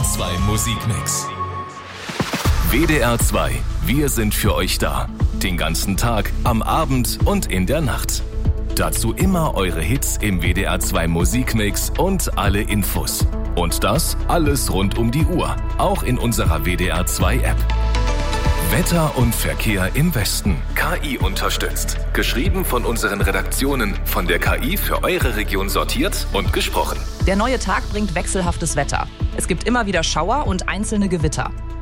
WDR 2 Musikmix. WDR 2, wir sind für euch da. Den ganzen Tag, am Abend und in der Nacht. Dazu immer eure Hits im WDR 2 Musikmix und alle Infos. Und das alles rund um die Uhr, auch in unserer WDR 2 App. Wetter und Verkehr im Westen. KI unterstützt. Geschrieben von unseren Redaktionen, von der KI für eure Region sortiert und gesprochen. Der neue Tag bringt wechselhaftes Wetter. Es gibt immer wieder Schauer und einzelne Gewitter.